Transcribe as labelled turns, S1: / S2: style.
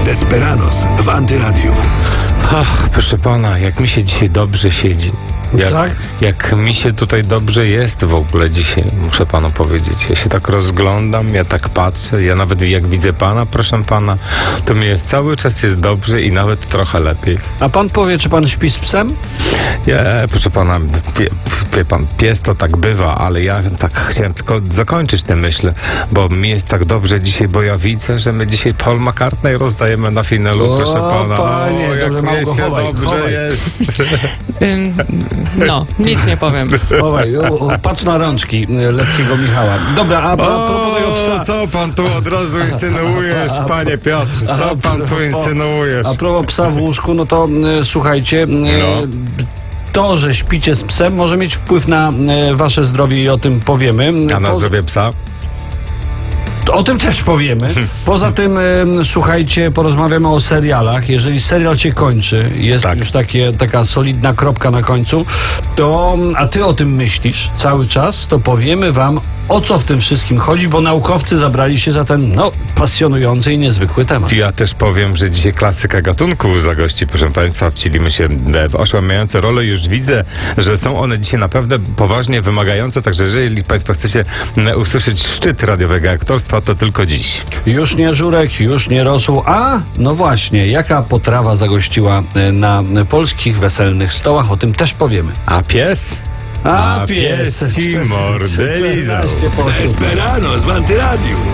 S1: Desperados w Antyradiu.
S2: Ach, proszę pana, jak mi się dzisiaj dobrze siedzi.
S3: Tak?
S2: Jak mi się tutaj dobrze jest w ogóle dzisiaj, muszę panu powiedzieć. Ja się tak rozglądam, ja tak patrzę, ja nawet jak widzę pana, proszę pana, to mi jest cały czas jest dobrze i nawet trochę lepiej.
S3: A pan powie, czy pan śpi z psem?
S2: Proszę pana, wie pan, pies to tak bywa, ale ja tak chciałem tylko zakończyć tę myśl, bo mi jest tak dobrze dzisiaj, bo ja widzę, że my dzisiaj Paul McCartney rozdajemy na finalu, proszę pana.
S3: Panie,
S2: jak
S3: dobrze,
S2: mi
S3: Małgo,
S2: się
S3: chowaj,
S2: dobrze
S3: chowaj.
S2: jest.
S4: No, nic nie powiem.
S3: Chowaj, patrz na rączki lepkiego Michała. Dobra, a propos tego psa...
S2: Co pan tu od razu insynuujesz, panie Piotr? Co pan tu insynuujesz?
S3: A propos psa w łóżku, no to słuchajcie...
S2: No.
S3: To, że śpicie z psem, może mieć wpływ na wasze zdrowie i o tym powiemy.
S2: A na zdrowie psa?
S3: O tym też powiemy. Poza tym, słuchajcie, porozmawiamy o serialach. Jeżeli serial cię kończy, jest
S2: Tak.
S3: już taka solidna kropka na końcu, to, a ty o tym myślisz cały czas, to powiemy wam, o co w tym wszystkim chodzi, bo naukowcy zabrali się za ten, pasjonujący i niezwykły temat.
S2: Ja też powiem, że dzisiaj klasyka gatunku zagości, proszę państwa, wcielimy się w oszałamiające role. Już widzę, że są one dzisiaj naprawdę poważnie wymagające, także jeżeli państwo chcecie usłyszeć szczyt radiowego aktorstwa, to tylko dziś.
S3: Już nie żurek, już nie rosół, a no właśnie, jaka potrawa zagościła na polskich weselnych stołach, o tym też powiemy.
S2: A pies?
S3: A
S2: pies ci mordę lizał.
S3: 14 po 7.
S1: Desperados w Antyradiu.